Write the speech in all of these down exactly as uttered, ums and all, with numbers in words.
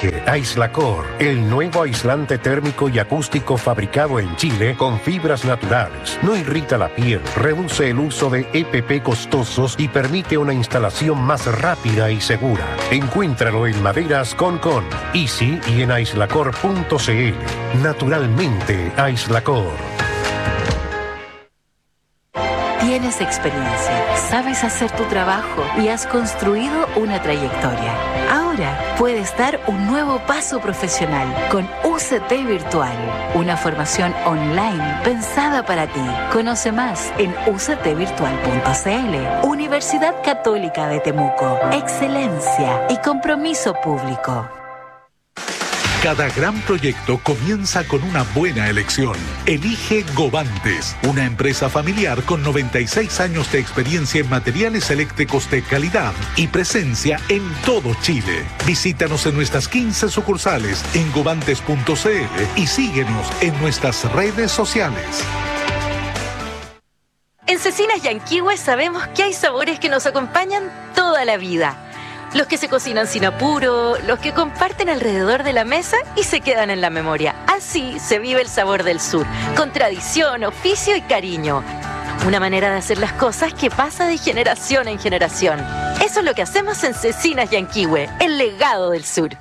Elige Aislacor, el nuevo aislante térmico y acústico fabricado en Chile con fibras naturales. No irrita la piel, reduce el uso de E P P costosos y permite una instalación más rápida y segura. Encuéntralo en Maderas Concon, Easy y en aislacor punto c l. Naturalmente, Aislacor. Tienes experiencia, sabes hacer tu trabajo y has construido una trayectoria. Ahora puedes dar un nuevo paso profesional con U C T Virtual, una formación online pensada para ti. Conoce más en u c t virtual punto c l. Universidad Católica de Temuco. Excelencia y compromiso público. Cada gran proyecto comienza con una buena elección. Elige Govantes, una empresa familiar con noventa y seis años de experiencia en materiales eléctricos de calidad y presencia en todo Chile. Visítanos en nuestras quince sucursales en govantes punto c l y síguenos en nuestras redes sociales. En Cecinas Yanquihue sabemos que hay sabores que nos acompañan toda la vida. Los que se cocinan sin apuro, los que comparten alrededor de la mesa y se quedan en la memoria. Así se vive el sabor del sur, con tradición, oficio y cariño. Una manera de hacer las cosas que pasa de generación en generación. Eso es lo que hacemos en Cecinas Yanquihue, el legado del sur.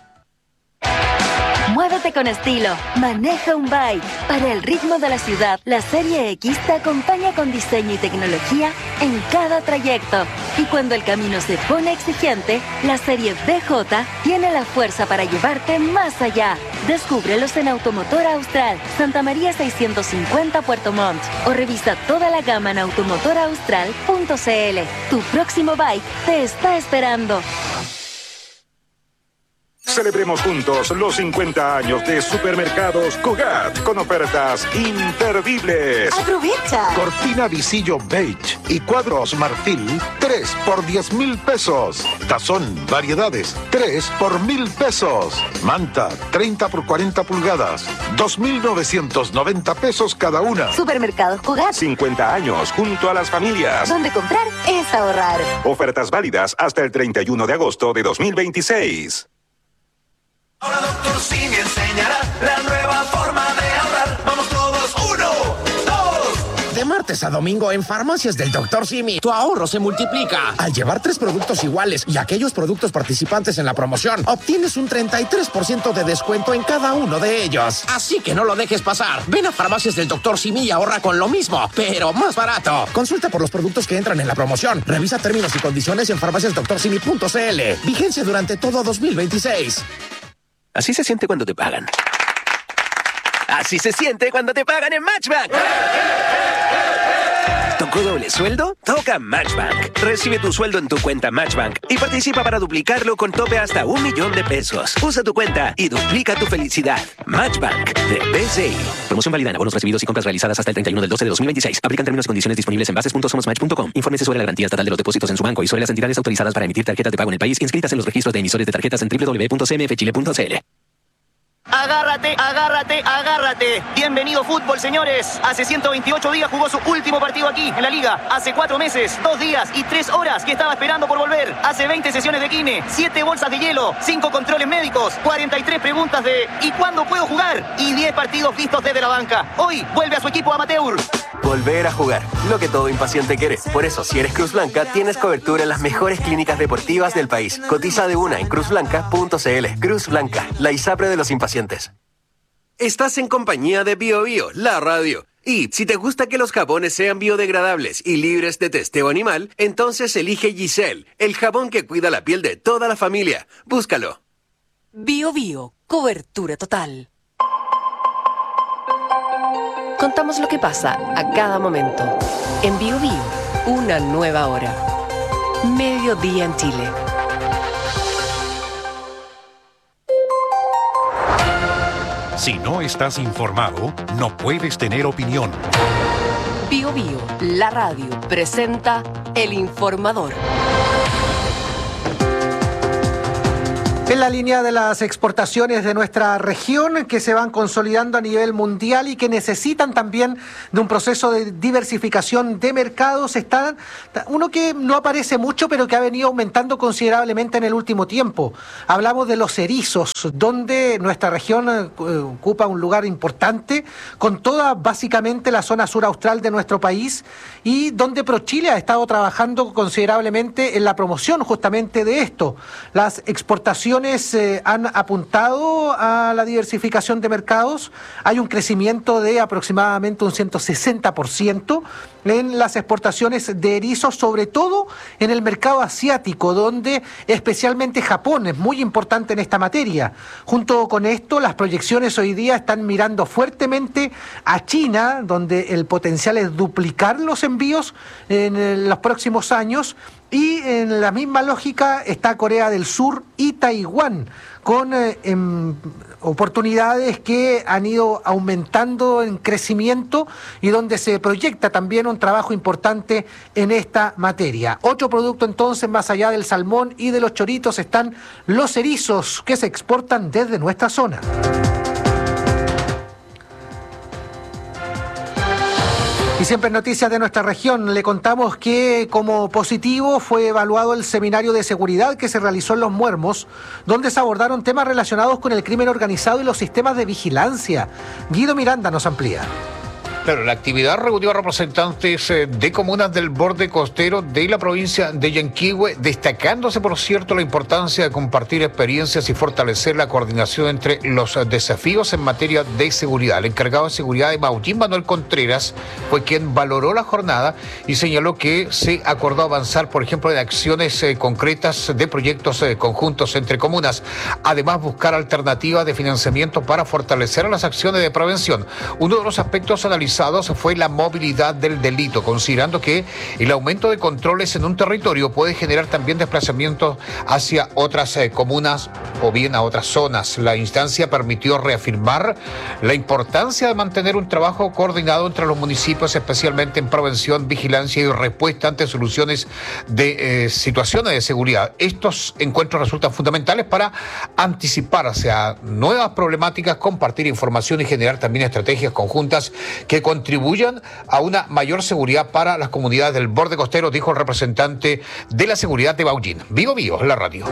Muévete con estilo, maneja un bike. Para el ritmo de la ciudad, la Serie X te acompaña con diseño y tecnología en cada trayecto. Y cuando el camino se pone exigente, la Serie B J tiene la fuerza para llevarte más allá. Descúbrelos en Automotor Austral, Santa María seiscientos cincuenta Puerto Montt. O revisa toda la gama en automotor austral punto c l. Tu próximo bike te está esperando. Celebremos juntos los cincuenta años de Supermercados Cugat con ofertas imperdibles. ¡Aprovecha! Cortina visillo beige y cuadros marfil, tres por diez mil pesos. Tazón, variedades, tres por mil pesos. Manta, treinta por cuarenta pulgadas, dos mil novecientos noventa pesos cada una. Supermercados Cugat. cincuenta años junto a las familias. Donde comprar es ahorrar. Ofertas válidas hasta el treinta y uno de agosto de dos mil veintiséis. Ahora Doctor Simi enseñará la nueva forma de ahorrar. Vamos todos, uno, dos. De martes a domingo en Farmacias del Doctor Simi, tu ahorro se multiplica. Al llevar tres productos iguales y aquellos productos participantes en la promoción, obtienes un treinta y tres por ciento de descuento en cada uno de ellos. Así que no lo dejes pasar. Ven a Farmacias del Doctor Simi y ahorra con lo mismo, pero más barato. Consulta por los productos que entran en la promoción. Revisa términos y condiciones en farmacias doctor simi punto c l. Vigencia durante todo dos mil veintiséis. Así se siente cuando te pagan. Así se siente cuando te pagan en Matchbank. ¿Tocó doble sueldo? Toca Matchbank. Recibe tu sueldo en tu cuenta Matchbank y participa para duplicarlo con tope hasta un millón de pesos. Usa tu cuenta y duplica tu felicidad. Matchbank de B C I. Promoción válida en abonos recibidos y compras realizadas hasta el treinta y uno del doce de dos mil veintiséis. Aplican términos y condiciones disponibles en bases punto somos match punto com. Infórmese sobre la garantía estatal de los depósitos en su banco y sobre las entidades autorizadas para emitir tarjetas de pago en el país inscritas en los registros de emisores de tarjetas en doble u doble u doble u punto c m f chile punto c l. Agárrate, agárrate, agárrate. Bienvenido fútbol, señores. Hace ciento veintiocho días jugó su último partido aquí, en la Liga. Hace cuatro meses, dos días y tres horas que estaba esperando por volver. Hace veinte sesiones de kine, siete bolsas de hielo, cinco controles médicos, cuarenta y tres preguntas de ¿y cuándo puedo jugar? Y diez partidos vistos desde la banca. Hoy vuelve a su equipo amateur. Volver a jugar, lo que todo impaciente quiere. Por eso, si eres Cruz Blanca, tienes cobertura en las mejores clínicas deportivas del país. Cotiza de una en cruz blanca punto c l. Cruz Blanca, la ISAPRE de los impacientes. Estás en compañía de Bio Bio, la radio. Y si te gusta que los jabones sean biodegradables y libres de testeo animal, entonces elige Giselle, el jabón que cuida la piel de toda la familia. Búscalo. Bio Bio, cobertura total. Contamos lo que pasa a cada momento. En Bio Bio, una nueva hora. Mediodía en Chile. Si no estás informado, no puedes tener opinión. Bio Bio, la radio, presenta El Informador. En la línea de las exportaciones de nuestra región que se van consolidando a nivel mundial y que necesitan también de un proceso de diversificación de mercados, está uno que no aparece mucho pero que ha venido aumentando considerablemente en el último tiempo. Hablamos de los erizos, donde nuestra región eh, ocupa un lugar importante con toda básicamente la zona sur austral de nuestro país y donde ProChile ha estado trabajando considerablemente en la promoción justamente de esto. Las exportaciones Eh, han apuntado a la diversificación de mercados. Hay un crecimiento de aproximadamente un ciento sesenta por ciento en las exportaciones de erizos, sobre todo en el mercado asiático, donde especialmente Japón es muy importante en esta materia. Junto con esto, las proyecciones hoy día están mirando fuertemente a China, donde el potencial es duplicar los envíos en los próximos años. Y en la misma lógica está Corea del Sur y Taiwán, con eh, em, oportunidades que han ido aumentando en crecimiento y donde se proyecta también un trabajo importante en esta materia. Otro producto entonces, más allá del salmón y de los choritos, están los erizos que se exportan desde nuestra zona. Y siempre en noticias de nuestra región le contamos que como positivo fue evaluado el seminario de seguridad que se realizó en Los Muermos, donde se abordaron temas relacionados con el crimen organizado y los sistemas de vigilancia. Guido Miranda nos amplía. Claro, la actividad reunió a representantes de comunas del borde costero de la provincia de Yanquihue, destacándose, por cierto, la importancia de compartir experiencias y fortalecer la coordinación entre los desafíos en materia de seguridad. El encargado de seguridad de Maullín, Manuel Contreras, fue quien valoró la jornada y señaló que se acordó avanzar, por ejemplo, en acciones eh, concretas de proyectos eh, conjuntos entre comunas. Además, buscar alternativas de financiamiento para fortalecer las acciones de prevención. Uno de los aspectos analizados fue la movilidad del delito, considerando que el aumento de controles en un territorio puede generar también desplazamientos hacia otras eh, comunas o bien a otras zonas. La instancia permitió reafirmar la importancia de mantener un trabajo coordinado entre los municipios, especialmente en prevención, vigilancia y respuesta ante soluciones de eh, situaciones de seguridad. Estos encuentros resultan fundamentales para anticiparse a nuevas problemáticas, compartir información y generar también estrategias conjuntas que contribuyan a una mayor seguridad para las comunidades del borde costero, dijo el representante de la seguridad de Maullín. Vivo Vivo, la radio.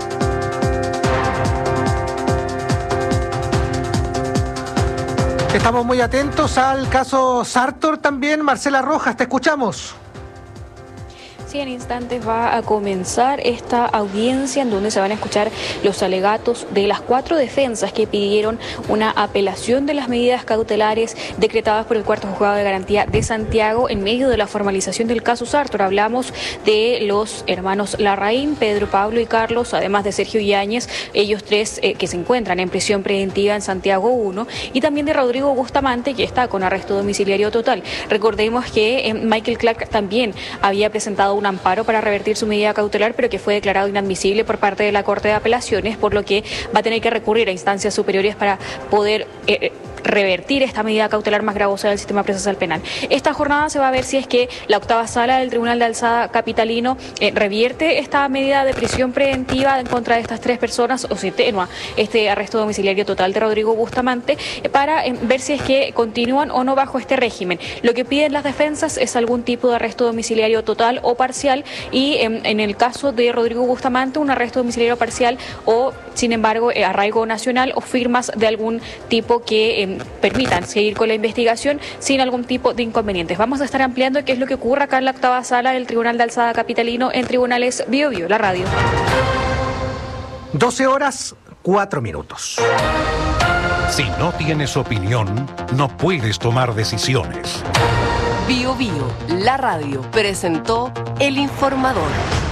Estamos muy atentos al caso Sartor también. Marcela Rojas, te escuchamos. Sí, en instantes va a comenzar esta audiencia en donde se van a escuchar los alegatos de las cuatro defensas que pidieron una apelación de las medidas cautelares decretadas por el Cuarto Juzgado de Garantía de Santiago en medio de la formalización del caso Sartor. Hablamos de los hermanos Larraín, Pedro, Pablo y Carlos, además de Sergio Yáñez, ellos tres eh, que se encuentran en prisión preventiva en Santiago uno, y también de Rodrigo Bustamante, que está con arresto domiciliario total. Recordemos que eh, Michael Clark también había presentado un amparo para revertir su medida cautelar, pero que fue declarado inadmisible por parte de la Corte de Apelaciones, por lo que va a tener que recurrir a instancias superiores para poder eh, revertir esta medida cautelar más gravosa del sistema procesal penal. Esta jornada se va a ver si es que la octava sala del Tribunal de Alzada capitalino eh, revierte esta medida de prisión preventiva en contra de estas tres personas o si atenúa este arresto domiciliario total de Rodrigo Bustamante eh, para eh, ver si es que continúan o no bajo este régimen. Lo que piden las defensas es algún tipo de arresto domiciliario total o parcial y eh, en el caso de Rodrigo Bustamante un arresto domiciliario parcial o, sin embargo, eh, arraigo nacional o firmas de algún tipo que eh, permitan seguir con la investigación sin algún tipo de inconvenientes. Vamos a estar ampliando qué es lo que ocurre acá en la octava sala del Tribunal de Alzada capitalino en Tribunales Bio Bio, la radio. doce horas, cuatro minutos. Si no tienes opinión, no puedes tomar decisiones. Bio Bio, la radio, presentó El Informador.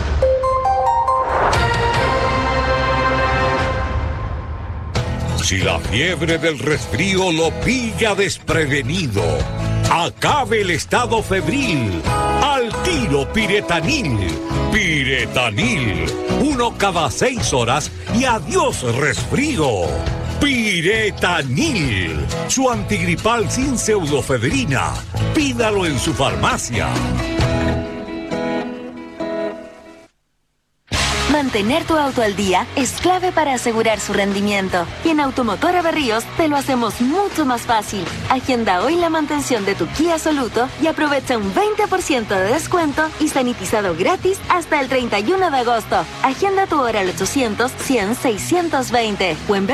Si la fiebre del resfrío lo pilla desprevenido, acabe el estado febril. Al tiro Piretanil. Piretanil. Uno cada seis horas y adiós resfrío. Piretanil. Su antigripal sin pseudofedrina. Pídalo en su farmacia. Mantener tu auto al día es clave para asegurar su rendimiento. Y en Automotora Berríos te lo hacemos mucho más fácil. Agenda hoy la mantención de tu Kia Soluto y aprovecha un veinte por ciento de descuento y sanitizado gratis hasta el treinta y uno de agosto. Agenda tu hora al ochocientos, cien, seiscientos veinte o en